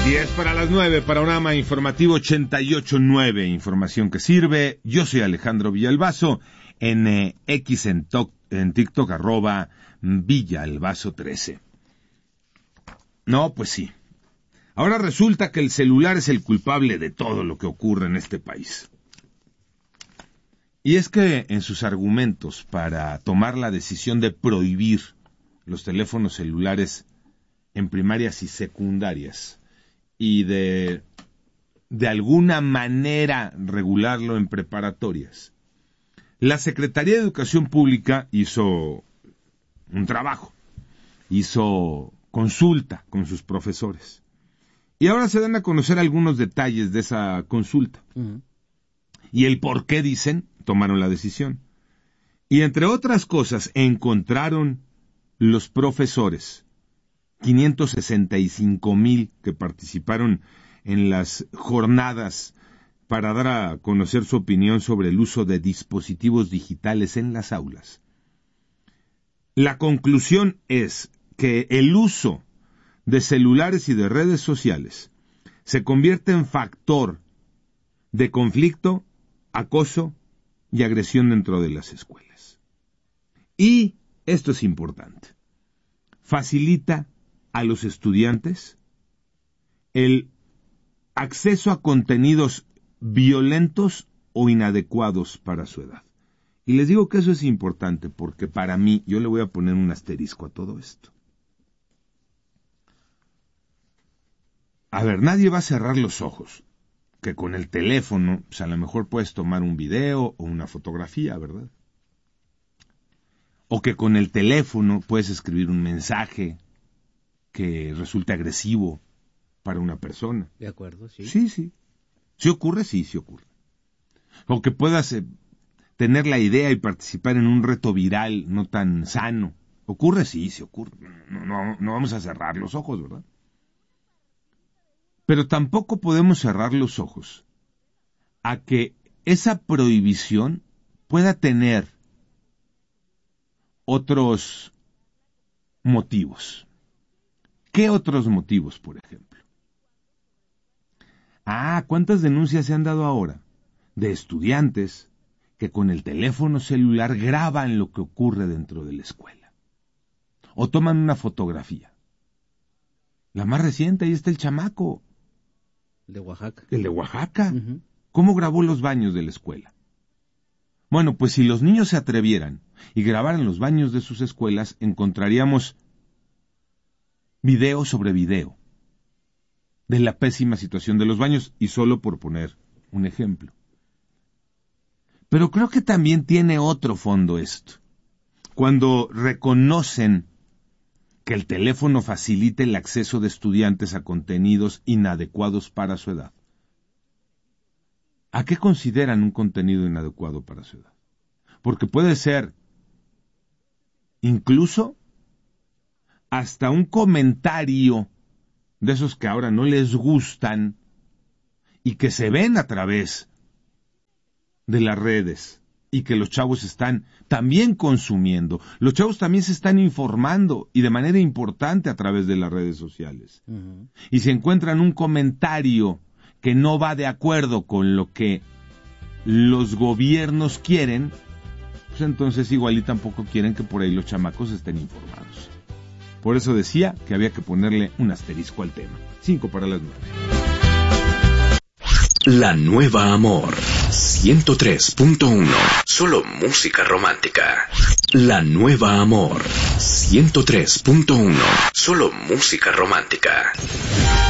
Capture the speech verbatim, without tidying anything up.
diez para las nueve, Panorama Informativo ochenta y ocho punto nueve, información que sirve. Yo soy Alejandro Villalbazo, en eh, X, en, to- en TikTok, arroba Villalbazo trece. No, pues sí. Ahora resulta que el celular es el culpable de todo lo que ocurre en este país. Y es que en sus argumentos para tomar la decisión de prohibir los teléfonos celulares en primarias y secundarias y de, de alguna manera regularlo en preparatorias, la Secretaría de Educación Pública hizo un trabajo, hizo consulta con sus profesores. Y ahora se dan a conocer algunos detalles de esa consulta. Uh-huh. Y el por qué, dicen, tomaron la decisión. Y entre otras cosas, encontraron los profesores, quinientos sesenta y cinco mil que participaron en las jornadas para dar a conocer su opinión sobre el uso de dispositivos digitales en las aulas. La conclusión es que el uso de celulares y de redes sociales se convierte en factor de conflicto, acoso y agresión dentro de las escuelas. Y, esto es importante, facilita a los estudiantes el acceso a contenidos violentos o inadecuados para su edad. Y les digo que eso es importante porque para mí, yo le voy a poner un asterisco a todo esto. A ver, nadie va a cerrar los ojos, que con el teléfono, pues a lo mejor puedes tomar un video o una fotografía, ¿verdad? O que con el teléfono puedes escribir un mensaje que resulte agresivo para una persona. De acuerdo, sí. Sí, sí. ¿Sí ocurre? Sí, sí ocurre. O que puedas eh, tener la idea y participar en un reto viral no tan sano. ¿Ocurre? Sí, sí ocurre. No, no, no vamos a cerrar los ojos, ¿verdad? Pero tampoco podemos cerrar los ojos a que esa prohibición pueda tener otros motivos. ¿Qué otros motivos, por ejemplo? Ah, ¿cuántas denuncias se han dado ahora de estudiantes que con el teléfono celular graban lo que ocurre dentro de la escuela? O toman una fotografía. La más reciente, ahí está el chamaco. El de Oaxaca. El de Oaxaca. Uh-huh. ¿Cómo grabó los baños de la escuela? Bueno, pues si los niños se atrevieran y grabaran los baños de sus escuelas, encontraríamos video sobre video de la pésima situación de los baños, y solo por poner un ejemplo. Pero creo que también tiene otro fondo esto. Cuando reconocen que el teléfono facilite el acceso de estudiantes a contenidos inadecuados para su edad. ¿A qué consideran un contenido inadecuado para su edad? Porque puede ser incluso hasta un comentario de esos que ahora no les gustan y que se ven a través de las redes y que los chavos están también consumiendo. Los chavos también se están informando y de manera importante a través de las redes sociales. Uh-huh. Y si encuentran un comentario que no va de acuerdo con lo que los gobiernos quieren, pues entonces igual y tampoco quieren que por ahí los chamacos estén informados. Por eso decía que había que ponerle un asterisco al tema. Cinco para las nueve. La Nueva Amor, ciento tres punto uno. Solo música romántica. La Nueva Amor, ciento tres punto uno. Solo música romántica.